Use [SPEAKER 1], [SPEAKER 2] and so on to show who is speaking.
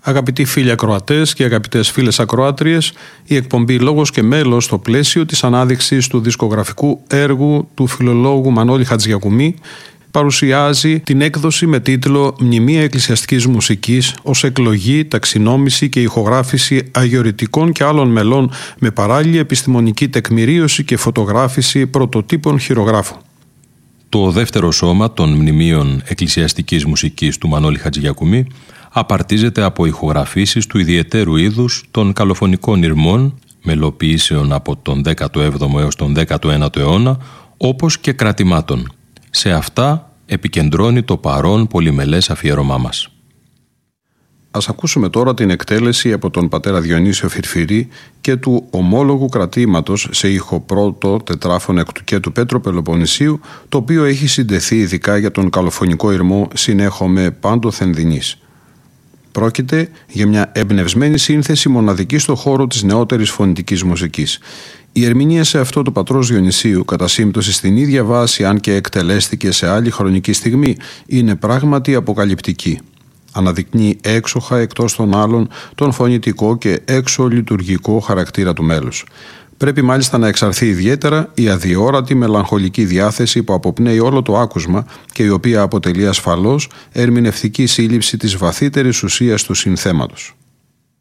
[SPEAKER 1] Αγαπητοί φίλοι ακροατές και αγαπητές φίλες ακροάτριες, η εκπομπή «Λόγος και μέλος» στο πλαίσιο της ανάδειξης του δισκογραφικού έργου του φιλολόγου Μανώλη Χατζηγιακουμί παρουσιάζει την έκδοση με τίτλο «Μνημεία εκκλησιαστικής μουσικής» ως εκλογή, ταξινόμηση και ηχογράφηση αγιορητικών και άλλων μελών με παράλληλη επιστημονική τεκμηρίωση και φωτογράφηση πρωτοτύπων χειρογράφων.
[SPEAKER 2] Το δεύτερο σώμα των μνημείων εκκλησιαστικής μουσικής του Μανώλη Χατζηγιακουμί απαρτίζεται από ηχογραφήσεις του ιδιαιτέρου είδους των καλοφωνικών ηρμών, μελοποιήσεων από τον 17ο έως τον 19ο αιώνα, όπως και κρατημάτων. Σε αυτά επικεντρώνει το παρόν πολυμελές αφιέρωμά μας.
[SPEAKER 1] Ας ακούσουμε τώρα την εκτέλεση από τον πατέρα Διονύσιο Φιρφυρή και του ομόλογου κρατήματος σε ήχο πρώτο τετράφωνο εκ του και του Πέτρο Πελοποννησίου, το οποίο έχει συντεθεί ειδικά για τον καλοφωνικό ηρμό «Συνέχομαι πάντοθεν δεινής». Πρόκειται για μια εμπνευσμένη σύνθεση μοναδική στον χώρο της νεότερης φωνητικής μουσικής. Η ερμηνεία σε αυτό του πατρός Διονυσίου, κατά σύμπτωση στην ίδια βάση αν και εκτελέστηκε σε άλλη χρονική στιγμή, είναι πράγματι αποκαλυπτική. Αναδεικνύει έξοχα εκτός των άλλων τον φωνητικό και έξω λειτουργικό χαρακτήρα του μέλους. Πρέπει μάλιστα να εξαρθεί ιδιαίτερα η αδιόρατη μελαγχολική διάθεση που αποπνέει όλο το άκουσμα και η οποία αποτελεί ασφαλώς ερμηνευτική σύλληψη της βαθύτερης ουσίας του συνθέματος.